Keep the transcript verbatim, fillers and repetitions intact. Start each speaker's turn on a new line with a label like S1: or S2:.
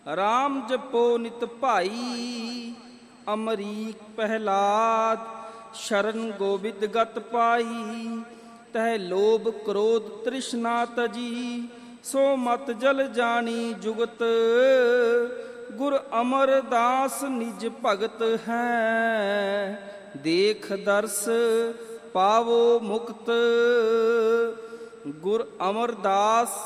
S1: ਰਾਮ ਜਪੋ ਨਿਤ ਭਾਈ, ਅਮਰੀਕ ਪਹਿਲਾਦ ਸ਼ਰਨ ਗੋਬਿੰਦ ਗਤ ਪਾਈ। ਤਹਿ ਲੋਭ ਕ੍ਰੋਧ ਤ੍ਰਿਸ਼ਨਾ ਤਜੀ, ਸੋ ਮਤ ਜਲ ਜਾਣੀ ਜੁਗਤ। ਗੁਰ ਅਮਰਦਾਸ ਨਿਜ ਭਗਤ ਹੈ, ਦੇਖ ਦਰਸ ਪਾਵੋ ਮੁਕਤ। ਗੁਰ ਅਮਰਦਾਸ